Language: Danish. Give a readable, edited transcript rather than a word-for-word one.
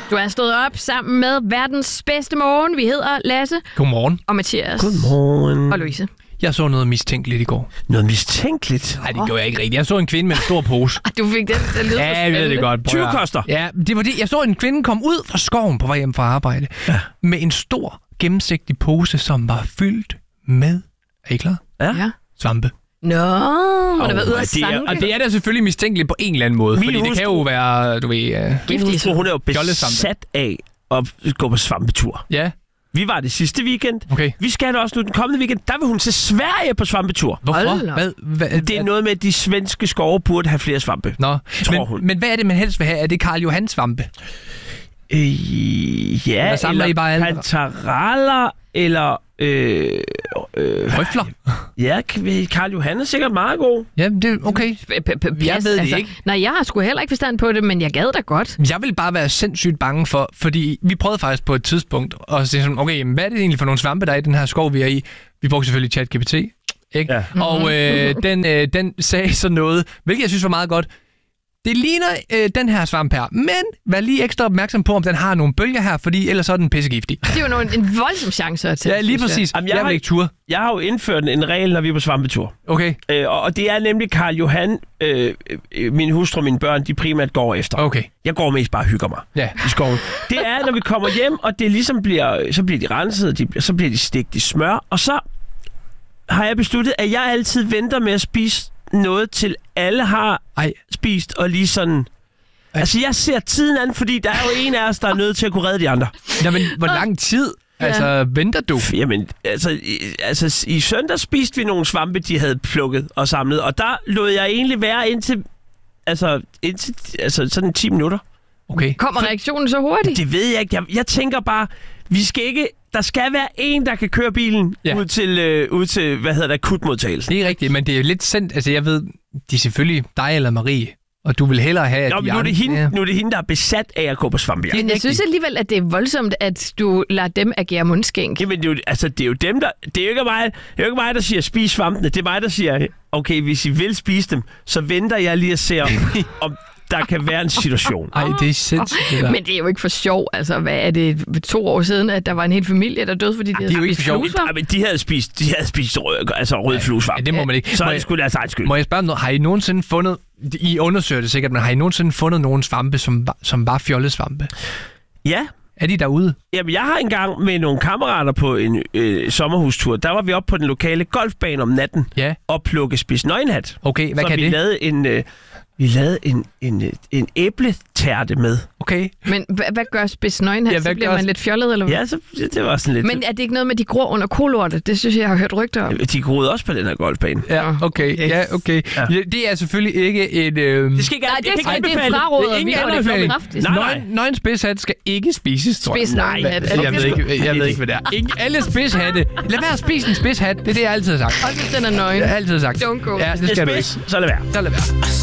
Du er stået op sammen med verdens bedste morgen. Vi hedder Lasse. Godmorgen. Og Mathias. Godmorgen. Og Louise. Jeg så noget mistænkeligt i går. Noget mistænkeligt? Nej, det gjorde jeg ikke rigtigt. Jeg så en kvinde med en stor pose. Du fik den til at lyde Ja, jeg ved det godt. 20 koster. Ja, det var det. Jeg så en kvinde komme ud fra skoven på vej hjem fra arbejde. Ja. Med en stor, gennemsigtig pose, som var fyldt med... Er I klar? Ja. Svampe. Nå, hun har været ude at sanke. Og det er da selvfølgelig mistænkeligt på en eller anden måde. Fordi det kan jo være, du ved... Min hun er jo besat af at gå på svampetur. Ja. Vi var det sidste weekend. Okay. Vi skal da også nu den kommende weekend. Der vil hun til Sverige på svampetur. Hvorfor? Hvad? Det er noget med, at de svenske skove burde have flere svampe. Nå, men hvad er det, man helst vil have? Er det Karl Johan svampe? Ja, eller kantareller, eller... Røfler? Ja, Karl Johan er sikkert meget god. Ja, det er okay. Jeg ved det ikke. Nej, jeg har sgu heller ikke forstand på det, men jeg gad da godt. Jeg vil bare være sindssygt bange for, fordi vi prøvede faktisk på et tidspunkt at sige sådan, okay, hvad er det egentlig for nogle svampe, der er i den her skov, vi er i? Vi brugte selvfølgelig ChatGPT, ikke? Ja. Og den sagde sådan noget, hvilket jeg synes var meget godt. Det ligner den her svamp her, men vær lige ekstra opmærksom på, om den har nogle bølger her, fordi ellers så er den pissegiftig. Det er jo en voldsom chance at tage. Ja, lige præcis. Jamen, jeg vil ikke ture. Jeg har jo indført en regel, når vi er på svampetur. Okay. Og det er nemlig Karl Johan, min hustru og mine børn, de primært går efter. Okay. Jeg går mest bare og hygger mig i skoven. Det er, når vi kommer hjem, og det ligesom så bliver de renset, så bliver de stegt i smør, og så har jeg besluttet, at jeg altid venter med at spise noget til alle har spist, og lige sådan... Altså, jeg ser tiden an, fordi der er jo en af os, der er nødt til at kunne redde de andre. Jamen, hvor lang tid venter du? Jamen, altså i søndag spiste vi nogle svampe, de havde plukket og samlet, og der lod jeg egentlig være indtil sådan 10 minutter. Okay. Kommer reaktionen så hurtigt? Det ved jeg ikke. Jeg tænker bare, vi skal ikke... Der skal være en, der kan køre bilen ud til akutmodtagelsen. Det er rigtigt, men det er jo lidt sendt. Altså, jeg ved, de er selvfølgelig dig eller Marie, og du vil hellere have... Nu er det hende, der er besat af at gå på svampejagt. Men jeg synes alligevel, at det er voldsomt, at du lader dem agere mundskænk. Jamen, det er jo dem, der... Det er jo ikke mig, der siger, spis svampene. Det er mig, der siger, okay, hvis I vil spise dem, så venter jeg lige at se, om der kan være en situation. Ej, det er sindssygt. Men det er jo ikke for sjov. Altså, hvad er det 2 år siden, at der var en hel familie, der døde, fordi de havde spist fluesvamp? Men de havde spist rød fluesvamp. Ja, det må man ikke. Så er det sgu deres egen skyld. Må jeg spørge om noget? Har I nogensinde fundet... I undersøger det sikkert, men har I nogensinde fundet nogle svampe, som var fjollesvampe? Ja. Er de derude? Jamen, jeg har engang med nogle kammerater på en sommerhustur, der var vi oppe på den lokale golfbane om natten og plukke spids nøgenhat. Okay, hvad kan det? Vi lavede en æbletærte med. Okay. Men hvad gør spids nøgenhat? Så bliver man lidt fjollet, eller hvad? Ja, det var sådan lidt... Men er det ikke noget med, de gror under kolortet? Det synes jeg har hørt rygter om. De groede også på den her golfbane. Ja, okay. Ja, okay. Ja. Det er selvfølgelig ikke et... Det skal ikke... Nej, det er frarådet. Det er ingen nøgen spidshat skal ikke spises, tror jeg. Spids nøgenhat. Jeg ved ikke, hvad det er. Alle spidshatte. Lad være at spise en spidshat. Det er det, jeg altid har sagt. Også hvis den er nøgen. Jeg har altid sagt. Don't go. Ja, det skal du ikke. Så lad være.